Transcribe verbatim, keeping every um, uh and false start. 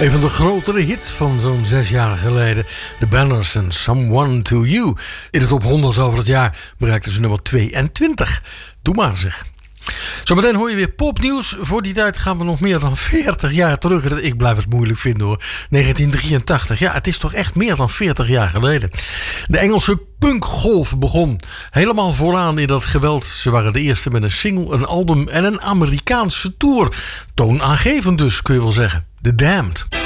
Een van de grotere hits van zo'n zes jaar geleden. The Banners and Someone to You. In de top honderd over het jaar bereikten ze nummer tweeëntwintig. Doe maar zeg. Zometeen hoor je weer popnieuws. Voor die tijd gaan we nog meer dan veertig jaar terug. Ik blijf het moeilijk vinden hoor. negentien drieëntachtig. Ja, het is toch echt meer dan veertig jaar geleden. De Engelse punkgolf begon. Helemaal vooraan in dat geweld. Ze waren de eerste met een single, een album en een Amerikaanse tour. Toonaangevend dus, kun je wel zeggen. The Damned.